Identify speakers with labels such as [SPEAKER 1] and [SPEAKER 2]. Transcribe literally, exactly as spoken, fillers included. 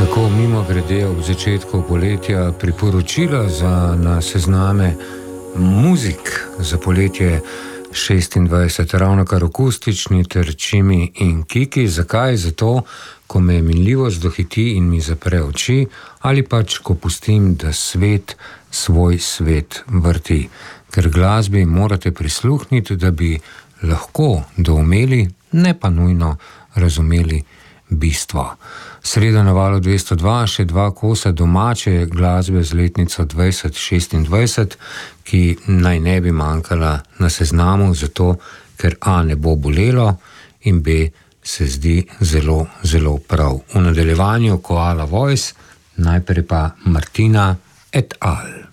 [SPEAKER 1] Tako mimo grede ob začetku poletja priporočila za na sezname muzik za poletje šestindvajset, ravno kar akustični ter Čimi in Kiki. Zakaj? Zato, ko me minljivost dohiti in mi zapre oči, ali pač, ko pustim, da svet svoj svet vrti. Ker glasbi morate prisluhniti, da bi lahko doumeli, ne pa nujno razumeli bistvo. Sreda na valu dvesto dva, še dva kosa domače glasbe z letnico dvajset šestindvajset, ki naj ne bi manjkala na seznamu, zato ker A ne bo bolelo in B se zdi zelo, zelo prav. V nadaljevanju Koala Voice, najprej pa Martina et al.